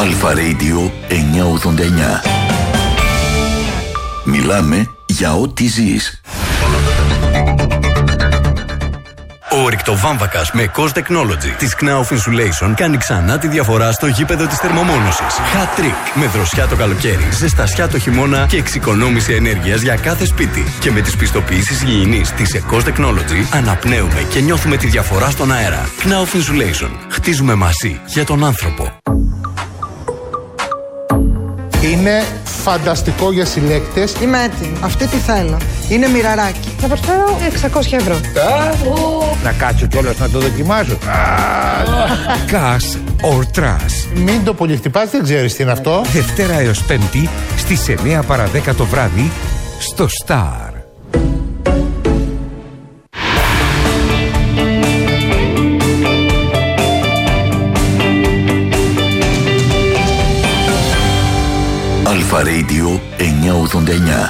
Αλφα Radio 989. Μιλάμε για ό,τι ζεις. Ο ρηκτοβάμβακας με Cost Technology της Knauf Insulation κάνει ξανά τη διαφορά στο γήπεδο της θερμομόνωσης. Hat trick με δροσιά το καλοκαίρι, ζεστασιά το χειμώνα και εξοικονόμηση ενέργειας για κάθε σπίτι. Και με τις πιστοποιήσεις υγιεινής της Cost Technology αναπνέουμε και νιώθουμε τη διαφορά στον αέρα. Knauf Insulation. Χτίζουμε μαζί για τον άνθρωπο. Είναι φανταστικό για συλλέκτες. Είμαι έτοιμη. Αυτή τι θέλω. Είναι μοιραράκι. Θα προσφέρω 600 ευρώ. Να κάτσω κιόλας να το δοκιμάσω. Cash or Trash. Μην το πολύ χτυπάς, δεν ξέρεις τι είναι αυτό. Δευτέρα έως Πέμπτη στις 9 παρά 10 το βράδυ στο Star. Αλφα Radio 989.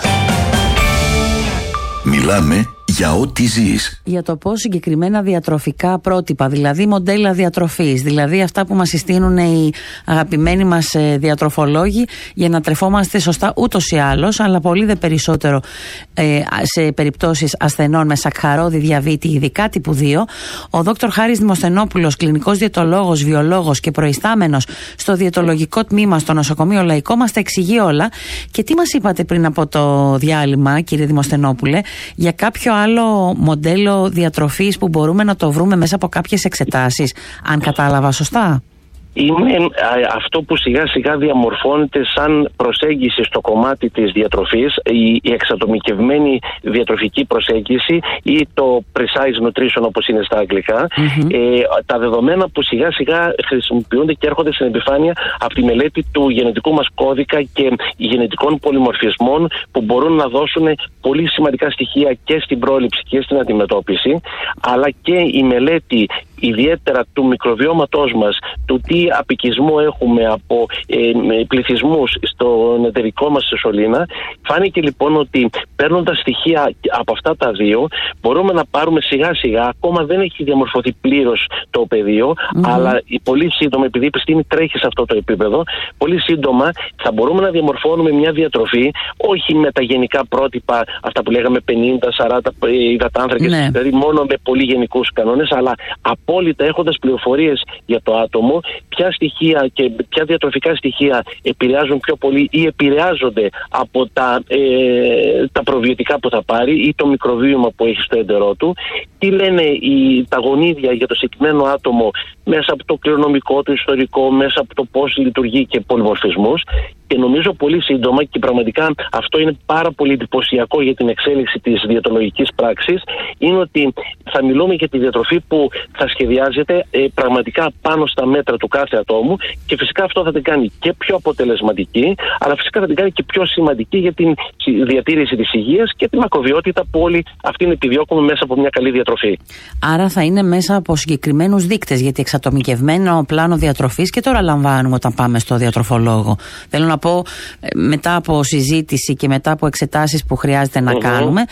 Μιλάμε για ό,τι ζεις. Για το πώς συγκεκριμένα διατροφικά πρότυπα, δηλαδή μοντέλα διατροφής, δηλαδή αυτά που μας συστήνουν οι αγαπημένοι μας διατροφολόγοι για να τρεφόμαστε σωστά ούτως ή άλλως, αλλά πολύ δε περισσότερο σε περιπτώσεις ασθενών με σακχαρώδη διαβήτη, ειδικά τύπου 2. Ο Δ. Χάρης Δημοσθενόπουλος, κλινικός διαιτολόγος, βιολόγος και προϊστάμενος στο διαιτολογικό τμήμα στο νοσοκομείο Λαϊκό, μας τα εξηγεί όλα. Και τι μας είπατε πριν από το διάλειμμα, κύριε Δημοσθενόπουλε, για κάποιο άλλο μοντέλο διατροφής που μπορούμε να το βρούμε μέσα από κάποιες εξετάσεις, αν κατάλαβα σωστά? Είναι αυτό που σιγά σιγά διαμορφώνεται σαν προσέγγιση στο κομμάτι της διατροφής, η εξατομικευμένη διατροφική προσέγγιση ή το precise nutrition όπως είναι στα αγγλικά. Τα δεδομένα που σιγά σιγά χρησιμοποιούνται και έρχονται στην επιφάνεια από τη μελέτη του γενετικού μας κώδικα και γενετικών πολυμορφισμών που μπορούν να δώσουν πολύ σημαντικά στοιχεία και στην πρόληψη και στην αντιμετώπιση, αλλά και η μελέτη ιδιαίτερα του μικροβιώματός μας, του τι απικισμό έχουμε από πληθυσμούς στον εταιρικό μας σωλήνα. Φάνηκε λοιπόν ότι παίρνοντας στοιχεία από αυτά τα δύο μπορούμε να πάρουμε σιγά σιγά, ακόμα δεν έχει διαμορφωθεί πλήρως το πεδίο, αλλά πολύ σύντομα, επειδή η επιστήμη τρέχει σε αυτό το επίπεδο, πολύ σύντομα θα μπορούμε να διαμορφώνουμε μια διατροφή όχι με τα γενικά πρότυπα, αυτά που λέγαμε 50-40 υδατάνθρακες, δηλαδή μόνο με πολύ γενικούς κανόνες, αλλά απόλυτα έχοντας πληροφορίες για το άτομο, ποια στοιχεία και ποια διατροφικά στοιχεία επηρεάζουν πιο πολύ ή επηρεάζονται από τα προβιωτικά που θα πάρει ή το μικροβίωμα που έχει στο έντερό του, τι λένε τα γονίδια για το συγκεκριμένο άτομο μέσα από το κληρονομικό του ιστορικό, μέσα από το πώς λειτουργεί και πολυμορφισμούς. Και νομίζω πολύ σύντομα, και πραγματικά αυτό είναι πάρα πολύ εντυπωσιακό για την εξέλιξη της διαιτολογικής πράξης, είναι ότι θα μιλούμε για τη διατροφή που θα σχεδιάζεται πραγματικά πάνω στα μέτρα του κάθε ατόμου, και φυσικά αυτό θα την κάνει και πιο αποτελεσματική, αλλά φυσικά θα την κάνει και πιο σημαντική για την διατήρηση της υγείας και τη μακροβιότητα που όλοι αυτήν επιδιώκουμε μέσα από μια καλή διατροφή. Άρα θα είναι μέσα από συγκεκριμένους δείκτες, γιατί εξατομικευμένο πλάνο διατροφής και τώρα λαμβάνουμε όταν πάμε στο διατροφολόγο. Θέλω να πω, μετά από συζήτηση και μετά από εξετάσεις που χρειάζεται να κάνουμε,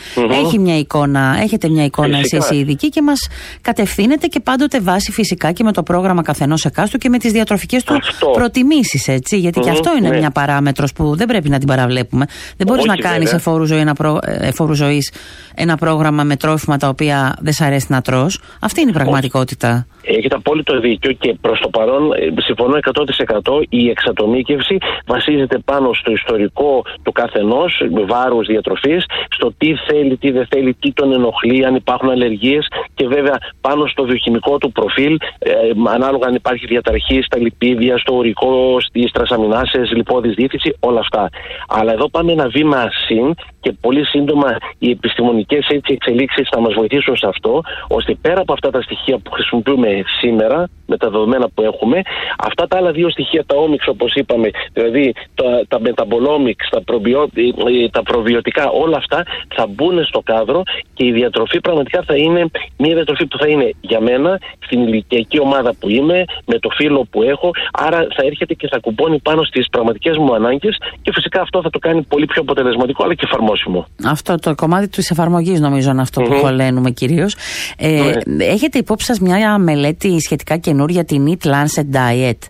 έχετε μια εικόνα εσείς οι ειδικοί και μας κατευθύνετε, και πάντοτε βάσει φυσικά και με το πρόγραμμα καθενός εκάστου και με τις διατροφικές του προτιμήσεις, έτσι, γιατί και αυτό είναι μια παράμετρος που δεν πρέπει να την παραβλέπουμε. Δεν μπορείς να κάνεις εφόρου ζωής ένα πρόγραμμα με τρόφιμα τα οποία δεν σ' αρέσει να τρως. Αυτή είναι η πραγματικότητα. Έχετε απόλυτο δίκιο και προς το παρόν συμφωνώ 100%. Η εξατομίκευση βασίζεται πάνω στο ιστορικό του καθενός, βάρους διατροφής, στο τι θέλει, τι δεν θέλει, τι τον ενοχλεί, αν υπάρχουν αλλεργίες, και βέβαια πάνω στο βιοχημικό του προφίλ, ανάλογα αν υπάρχει διαταραχή στα λιπίδια, στο ουρικό, στις τρασαμινάσες, λιπώδης δίθηση, όλα αυτά. Αλλά εδώ πάμε ένα βήμα συν, και πολύ σύντομα οι επιστημονικές εξελίξεις θα μας βοηθήσουν σε αυτό, ώστε πέρα από αυτά τα στοιχεία που χρησιμοποιούμε σήμερα, με τα δεδομένα που έχουμε, αυτά τα άλλα δύο στοιχεία, τα όμιξ όπως είπαμε, δηλαδή τα μεταμπολόμιξ, τα προβιωτικά, όλα αυτά θα μπουν στο κάδρο, και η διατροφή πραγματικά θα είναι μια διατροφή που θα είναι για μένα, στην ηλικιακή ομάδα που είμαι, με το φύλο που έχω, άρα θα έρχεται και θα κουμπώνει πάνω στις πραγματικές μου ανάγκες, και φυσικά αυτό θα το κάνει πολύ πιο αποτελεσματικό αλλά και εφαρμόσιμο. Αυτό το κομμάτι της εφαρμογής νομίζω είναι αυτό που χωλένουμε κυρίως. Έχετε υπόψη σας μια μελέτη σχετικά καινούρια, την Eat Lancet Diet,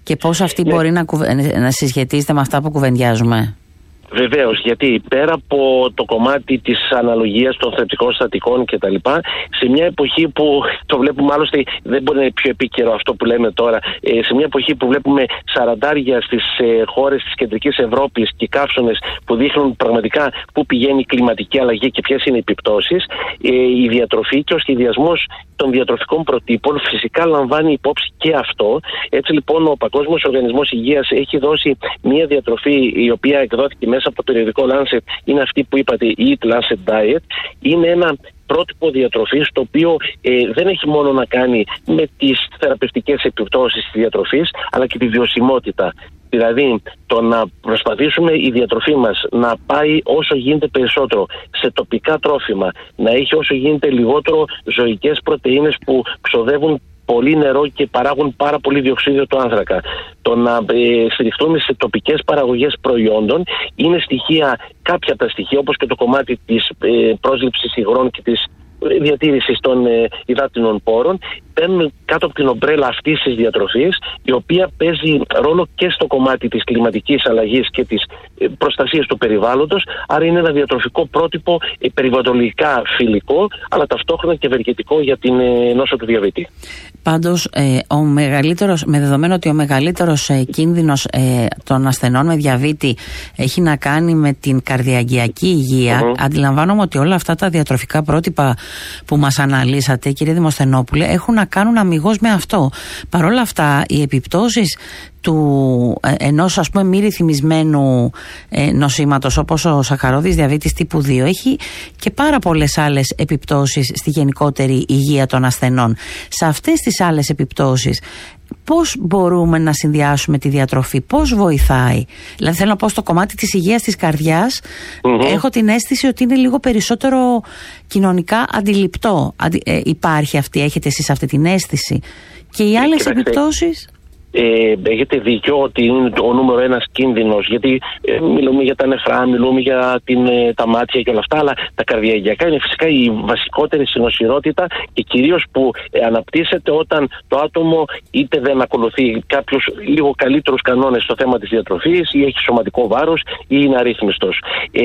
Και πώς αυτή μπορεί να συσχετίζεται με αυτά που κουβεντιάζουμε? Βεβαίως, γιατί πέρα από το κομμάτι της αναλογίας των θρεπτικών συστατικών κτλ., σε μια εποχή που το βλέπουμε, άλλωστε δεν μπορεί να είναι πιο επίκαιρο αυτό που λέμε τώρα, σε μια εποχή που βλέπουμε σαραντάρια στις χώρες της κεντρικής Ευρώπης και καύσωνες που δείχνουν πραγματικά πού πηγαίνει η κλιματική αλλαγή και ποιες είναι οι επιπτώσεις, η διατροφή και ο σχεδιασμός των διατροφικών προτύπων φυσικά λαμβάνει υπόψη και αυτό. Έτσι λοιπόν ο Παγκόσμιος Οργανισμός Υγείας έχει δώσει μια διατροφή η οποία εκδόθηκε μέσα από το περιοδικό Lancet, είναι αυτή που είπατε, Eat Lancet Diet. Είναι ένα πρότυπο διατροφής το οποίο δεν έχει μόνο να κάνει με τις θεραπευτικές επιπτώσεις της διατροφής, αλλά και τη βιωσιμότητα. Δηλαδή το να προσπαθήσουμε η διατροφή μας να πάει όσο γίνεται περισσότερο σε τοπικά τρόφιμα, να έχει όσο γίνεται λιγότερο ζωικές πρωτεΐνες που ξοδεύουν πολύ νερό και παράγουν πάρα πολύ διοξείδιο του άνθρακα. Το να στηριχτούμε σε τοπικές παραγωγές προϊόντων είναι στοιχεία, κάποια από τα στοιχεία, όπως και το κομμάτι της πρόσληψης υγρών και της διατήρησης των υδάτινων πόρων, παίρνουν κάτω από την ομπρέλα αυτής της διατροφής, η οποία παίζει ρόλο και στο κομμάτι της κλιματικής αλλαγής και της προστασίας του περιβάλλοντος. Άρα είναι ένα διατροφικό πρότυπο περιβαλλοντικά φιλικό, αλλά ταυτόχρονα και ευεργετικό για την νόσο του διαβήτη. Πάντως, με δεδομένο ότι ο μεγαλύτερος κίνδυνος των ασθενών με διαβήτη έχει να κάνει με την καρδιαγγειακή υγεία, αντιλαμβάνομαι ότι όλα αυτά τα διατροφικά πρότυπα που μας αναλύσατε, κύριε Δημοσθενόπουλε, έχουν να κάνουν αμιγώς με αυτό. Παρ' όλα αυτά, οι επιπτώσεις ενός ας πούμε μη ρυθμισμένου νοσήματος όπως ο σαχαρόδης διαβήτης τύπου 2 έχει και πάρα πολλές άλλες επιπτώσεις στη γενικότερη υγεία των ασθενών. Σε αυτές τις άλλες επιπτώσεις πώς μπορούμε να συνδυάσουμε τη διατροφή, πώς βοηθάει? Δηλαδή θέλω να πω στο κομμάτι της υγείας της καρδιάς, έχω την αίσθηση ότι είναι λίγο περισσότερο κοινωνικά αντιληπτό. Υπάρχει έχετε εσείς αυτή την αίσθηση? Και οι άλλες επιπτώσεις? Έχετε δίκιο ότι είναι ο νούμερο ένας κίνδυνος, γιατί μιλούμε για τα νεφρά, μιλούμε για τα μάτια και όλα αυτά, αλλά τα καρδιαγγειακά είναι φυσικά η βασικότερη συνοσηρότητα και κυρίως που αναπτύσσεται όταν το άτομο είτε δεν ακολουθεί κάποιους λίγο καλύτερους κανόνες στο θέμα της διατροφής ή έχει σωματικό βάρος ή είναι αρρύθμιστος.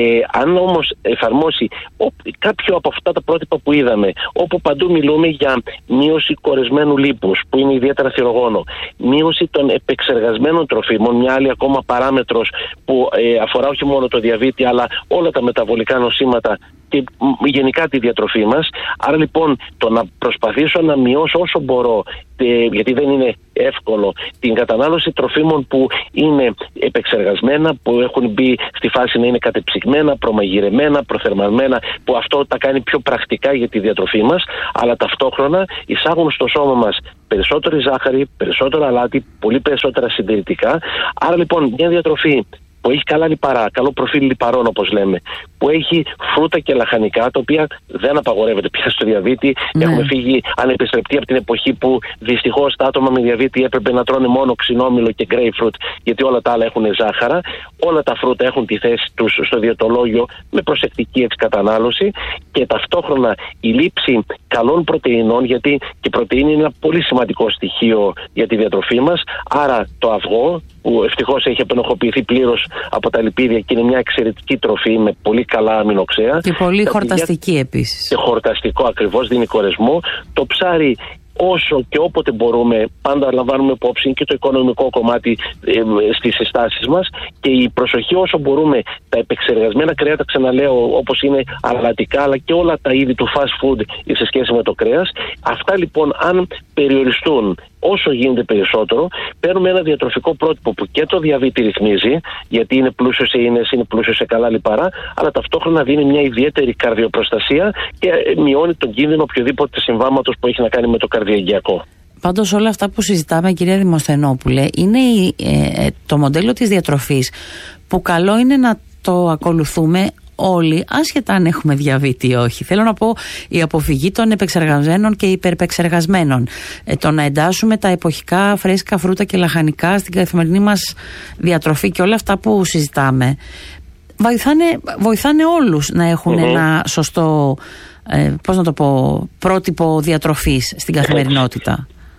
Αν όμως εφαρμόσει κάποιο από αυτά τα πρότυπα που είδαμε, όπου παντού μιλούμε για μείωση κορεσμένου λίπους, που είναι ιδιαίτερα θυρογόνο, μείωση των επεξεργασμένων τροφίμων, μια άλλη ακόμα παράμετρος που αφορά όχι μόνο το διαβήτη αλλά όλα τα μεταβολικά νοσήματα και γενικά τη διατροφή μας. Άρα λοιπόν το να προσπαθήσω να μειώσω όσο μπορώ, γιατί δεν είναι εύκολο, την κατανάλωση τροφίμων που είναι επεξεργασμένα, που έχουν μπει στη φάση να είναι κατεψυγμένα, προμαγειρεμένα, προθερμανμένα, που αυτό τα κάνει πιο πρακτικά για τη διατροφή μας, αλλά ταυτόχρονα εισάγουν στο σώμα μας περισσότερη ζάχαρη, περισσότερο αλάτι, πολύ περισσότερα συντηρητικά. Άρα λοιπόν μια διατροφή που έχει καλά λιπαρά, καλό προφίλ λιπαρών όπως λέμε, που έχει φρούτα και λαχανικά, τα οποία δεν απαγορεύεται πια στο διαβήτη. Έχουμε φύγει ανεπιστρεπτεί από την εποχή που δυστυχώς τα άτομα με διαβήτη έπρεπε να τρώνε μόνο ξινόμηλο και grapefruit, γιατί όλα τα άλλα έχουν ζάχαρα. Όλα τα φρούτα έχουν τη θέση τους στο διαιτολόγιο με προσεκτική εξκατανάλωση και ταυτόχρονα η λήψη καλών πρωτεϊνών, γιατί και η πρωτεΐνη είναι ένα πολύ σημαντικό στοιχείο για τη διατροφή μας. Άρα το αυγό, που ευτυχώς έχει απενοχοποιηθεί πλήρως από τα λιπίδια και είναι μια εξαιρετική τροφή με πολύ καλά αμινοξέα. Και πολύ χορταστική επίσης. Και χορταστικό ακριβώς, δίνει κορεσμό. Το ψάρι, όσο και όποτε μπορούμε, πάντα λαμβάνουμε υπόψη και το οικονομικό κομμάτι στις συστάσεις μας και η προσοχή όσο μπορούμε τα επεξεργασμένα κρέατα, ξαναλέω, όπως είναι αλατικά αλλά και όλα τα είδη του fast food σε σχέση με το κρέας. Αυτά λοιπόν αν περιοριστούν όσο γίνεται περισσότερο, παίρνουμε ένα διατροφικό πρότυπο που και το διαβήτη ρυθμίζει, γιατί είναι πλούσιο σε ίνες, είναι πλούσιο σε καλά λιπαρά, αλλά ταυτόχρονα δίνει μια ιδιαίτερη καρδιοπροστασία και μειώνει τον κίνδυνο οποιοδήποτε συμβάματος που έχει να κάνει με το καρδιαγγειακό. Πάντως όλα αυτά που συζητάμε, κυρία Δημοσθενόπουλε, είναι το μοντέλο της διατροφής που καλό είναι να το ακολουθούμε όλοι, άσχετα αν έχουμε διαβήτη ή όχι. Θέλω να πω, η αποφυγή των επεξεργασμένων και υπερεπεξεργασμένων, το να εντάσσουμε τα εποχικά φρέσκα φρούτα και λαχανικά στην καθημερινή μας διατροφή και όλα αυτά που συζητάμε βοηθάνε όλους να έχουν ένα σωστό πρότυπο διατροφής στην καθημερινότητα.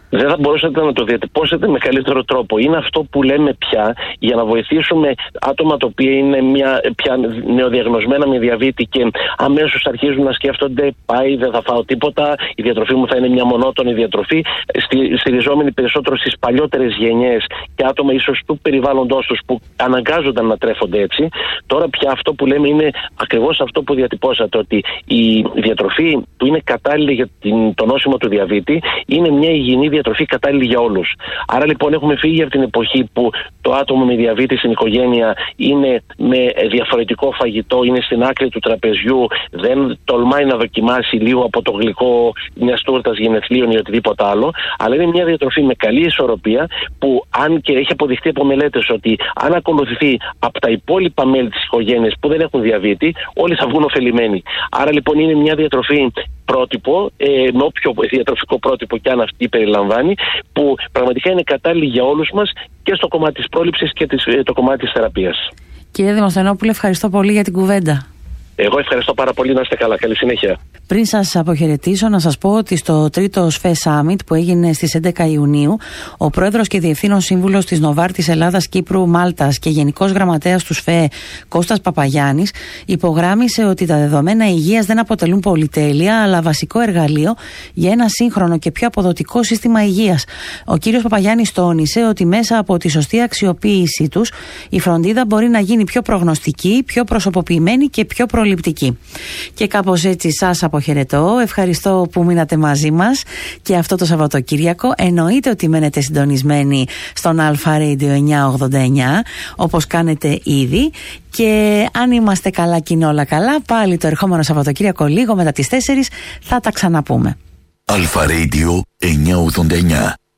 δεν θα μπορούσατε να το διατυπώσετε με καλύτερο τρόπο. Είναι αυτό που λέμε πια για να βοηθήσουμε άτομα τα οποία είναι πια νεοδιαγνωσμένα με διαβήτη και αμέσως αρχίζουν να σκέφτονται πάει, δεν θα φάω τίποτα, η διατροφή μου θα είναι μια μονότονη διατροφή, στηριζόμενη περισσότερο στις παλιότερες γενιές και άτομα ίσως του περιβάλλοντος τους που αναγκάζονταν να τρέφονται έτσι. Τώρα πια αυτό που λέμε είναι ακριβώς αυτό που διατυπώσατε, ότι η διατροφή που είναι κατάλληλη για το νόσημα του διαβήτη είναι μια υγιεινή διατροφή κατάλληλη για όλους. Άρα λοιπόν έχουμε φύγει από την εποχή που το άτομο με διαβήτη στην οικογένεια είναι με διαφορετικό φαγητό, είναι στην άκρη του τραπεζιού, δεν τολμάει να δοκιμάσει λίγο από το γλυκό μιας τούρτας γενεθλίων ή οτιδήποτε άλλο, αλλά είναι μια διατροφή με καλή ισορροπία που αν και έχει αποδειχτεί από μελέτες ότι αν ακολουθηθεί από τα υπόλοιπα μέλη της οικογένειας που δεν έχουν διαβήτη, όλοι θα βγουν ωφελημένοι. Άρα λοιπόν είναι μια διατροφή πρότυπο, με όποιο διατροφικό πρότυπο και αν αυτή περιλαμβάνει, που πραγματικά είναι κατάλληλη για όλους μας και στο κομμάτι της πρόληψης και το κομμάτι της θεραπείας. Κύριε Δημοσθενόπουλε, ευχαριστώ πολύ για την κουβέντα. Εγώ ευχαριστώ πάρα πολύ, να είστε καλά. Καλή συνέχεια. Πριν σας αποχαιρετήσω, να σας πω ότι στο τρίτο ΣΦΕ Summit που έγινε στις 11 Ιουνίου, ο πρόεδρος και διευθύνων σύμβουλος της Νοβάρτης Ελλάδας, Κύπρου, Μάλτας και γενικός γραμματέας του ΣΦΕ Κώστας Παπαγιάννης υπογράμμισε ότι τα δεδομένα υγείας δεν αποτελούν πολυτέλεια, αλλά βασικό εργαλείο για ένα σύγχρονο και πιο αποδοτικό σύστημα υγείας. Ο κύριος Παπαγιάννης τόνισε ότι μέσα από τη σωστή αξιοποίησή τους, η φροντίδα μπορεί να γίνει πιο προγνωστική, πιο προσωποποιημένη και πιο προληπτική. Και κάπως έτσι σας αποχαιρετώ. Ευχαριστώ που μείνατε μαζί μας και αυτό το Σαββατοκύριακο. Εννοείται ότι μένετε συντονισμένοι στον Alpha Radio 989, όπως κάνετε ήδη. Και αν είμαστε καλά και είναι όλα καλά, πάλι το ερχόμενο Σαββατοκύριακο λίγο μετά τις 4 θα τα ξαναπούμε. Alpha Radio 989.